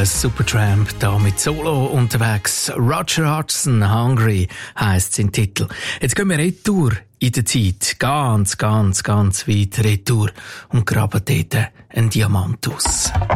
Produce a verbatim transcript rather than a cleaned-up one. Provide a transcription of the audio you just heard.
Supertramp da mit Solo unterwegs. Roger Hodgson, Hungry heisst sein Titel. Jetzt gehen wir retour in der Zeit. Ganz, ganz, ganz weit retour und graben dort einen Diamant aus.